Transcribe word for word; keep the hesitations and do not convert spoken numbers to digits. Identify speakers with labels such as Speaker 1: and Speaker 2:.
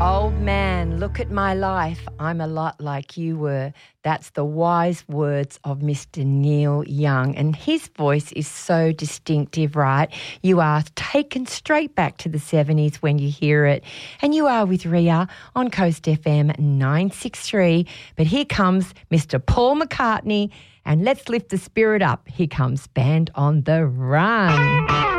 Speaker 1: Old man, look at my life. I'm a lot like you were. That's the wise words of Mister Neil Young. And his voice is so distinctive, right? You are taken straight back to the seventies when you hear it. And you are with Ria on Coast F M nine sixty-three. But here comes Mister Paul McCartney. And let's lift the spirit up. Here comes Band on the Run.